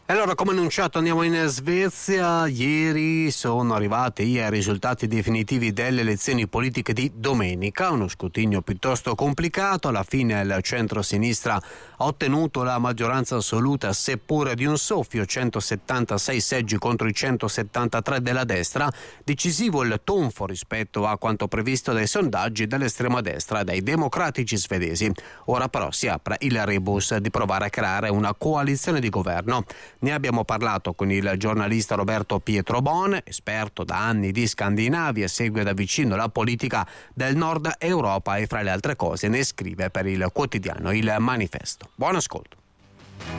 E allora, come annunciato, andiamo in Svezia. Ieri sono arrivati i risultati definitivi delle elezioni politiche di domenica, uno scrutinio piuttosto complicato. Alla fine il centro-sinistra ha ottenuto la maggioranza assoluta, seppure di un soffio, 176 seggi contro i 173 della destra. Decisivo il tonfo rispetto a quanto previsto dai sondaggi dell'estrema destra e dai democratici svedesi. Ora però si apre il rebus di provare a creare una coalizione di governo. Ne abbiamo parlato con il giornalista Roberto Pietrobon, esperto da anni di Scandinavia, segue da vicino la politica del Nord Europa e fra le altre cose ne scrive per il quotidiano Il Manifesto. Buon ascolto.